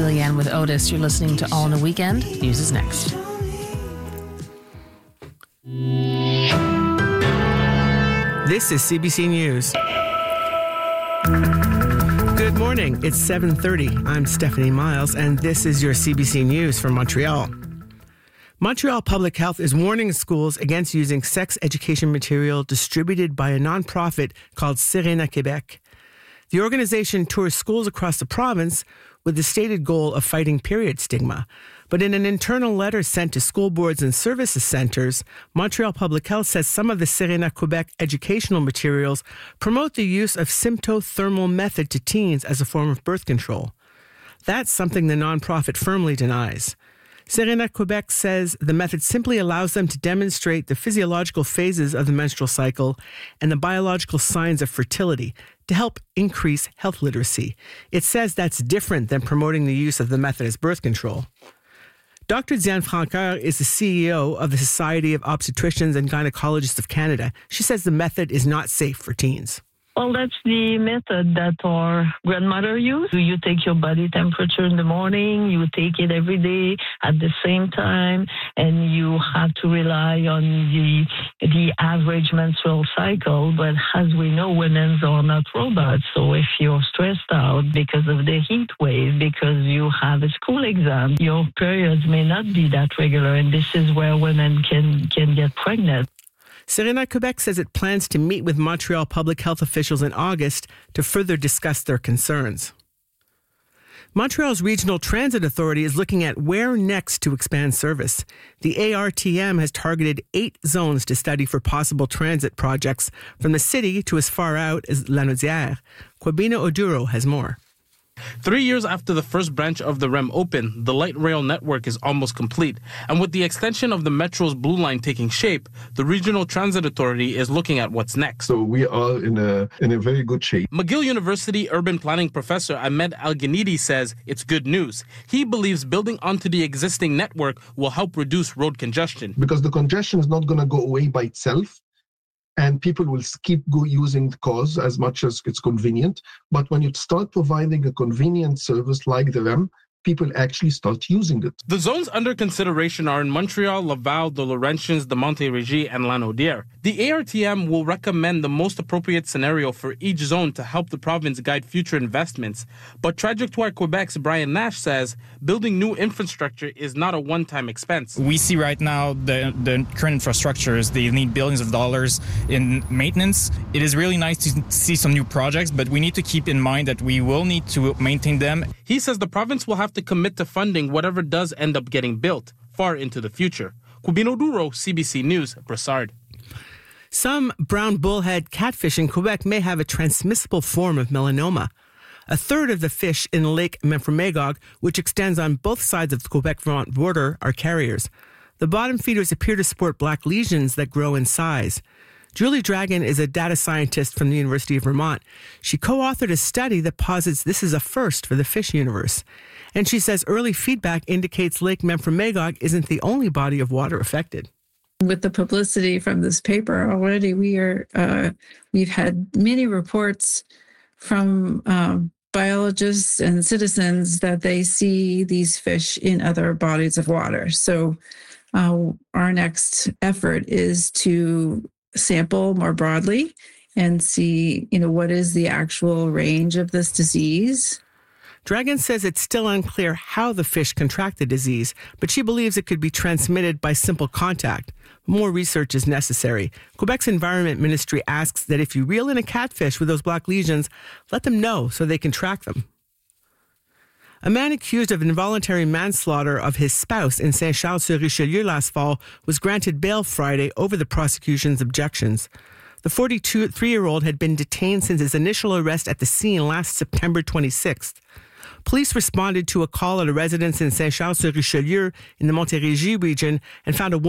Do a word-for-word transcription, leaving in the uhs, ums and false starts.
Gillian with Otis. You're listening to All in a Weekend. News is next. This is C B C News. Good morning. It's seven thirty. I'm Stephanie Miles, and this is your C B C News from Montreal. Montreal Public Health is warning schools against using sex education material distributed by a nonprofit called Serena Québec. The organization tours schools across the province with the stated goal of fighting period stigma. But in an internal letter sent to school boards and services centres, Montreal Public Health says some of the Serena Québec educational materials promote the use of symptothermal method to teens as a form of birth control. That's something the nonprofit firmly denies. Serena Québec says the method simply allows them to demonstrate the physiological phases of the menstrual cycle and the biological signs of fertility to help increase health literacy. It says that's different than promoting the use of the method as birth control. Doctor Diane Francoeur is the C E O of the Society of Obstetricians and Gynecologists of Canada. She says the method is not safe for teens. Well, that's the method that our grandmother used. You take your body temperature in the morning, you take it every day at the same time, and you have to rely on the the average menstrual cycle. But as we know, women are not robots. So if you're stressed out because of the heat wave, because you have a school exam, your periods may not be that regular, and this is where women can, can get pregnant. Serena Québec says it plans to meet with Montreal public health officials in August to further discuss their concerns. Montreal's Regional Transit Authority is looking at where next to expand service. The A R T M has targeted eight zones to study for possible transit projects from the city to as far out as Lanaudière. Kwabena Oduro has more. Three years after the first branch of the R E M opened, the light rail network is almost complete. And with the extension of the Metro's Blue Line taking shape, the Regional Transit Authority is looking at what's next. So we are in a in a very good shape. McGill University urban planning professor Ahmed Al-Ghanidi says it's good news. He believes building onto the existing network will help reduce road congestion. Because the congestion is not going to go away by itself. And people will keep go using the cars as much as it's convenient. But when you start providing a convenient service like the R E M, people actually start using it. The zones under consideration are in Montreal, Laval, the Laurentians, the Montérégie, and Lanaudière. The A R T M will recommend the most appropriate scenario for each zone to help the province guide future investments. But Trajectoire Quebec's Brian Nash says building new infrastructure is not a one-time expense. We see right now the, the current infrastructures, they need billions of dollars in maintenance. It is really nice to see some new projects, but we need to keep in mind that we will need to maintain them. He says the province will have to commit to funding whatever does end up getting built far into the future. Kwabena Oduro, C B C News, Brassard. Some brown bullhead catfish in Quebec may have a transmissible form of melanoma. A third of the fish in Lake Memphremagog, which extends on both sides of the Quebec-Vermont border, are carriers. The bottom feeders appear to sport black lesions that grow in size. Julie Dragon is a data scientist from the University of Vermont. She co-authored a study that posits this is a first for the fish universe. And she says early feedback indicates Lake Memphremagog isn't the only body of water affected. With the publicity from this paper already, we are uh, we've had many reports from um, biologists and citizens that they see these fish in other bodies of water. So uh, our next effort is to sample more broadly and see, you know, what is the actual range of this disease. Dragon says it's still unclear how the fish contract the disease, but she believes it could be transmitted by simple contact. More research is necessary. Quebec's Environment Ministry asks that if you reel in a catfish with those black lesions, let them know so they can track them. A man accused of involuntary manslaughter of his spouse in Saint-Charles-sur-Richelieu last fall was granted bail Friday over the prosecution's objections. The forty-three-year-old had been detained since his initial arrest at the scene last September twenty-sixth. Police responded to a call at a residence in Saint-Charles-sur-Richelieu in the Montérégie region and found a